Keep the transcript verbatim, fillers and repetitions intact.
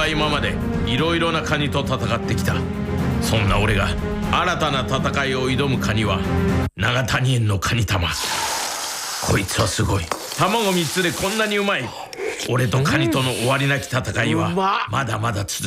は今までいろいろなカニと戦ってきた。そんな俺が新たな戦いを挑むカニは長谷園のカニ玉。こいつはすごい。卵みっつでこんなにうまい。俺とカニとの終わりなき戦いはまだまだ続く。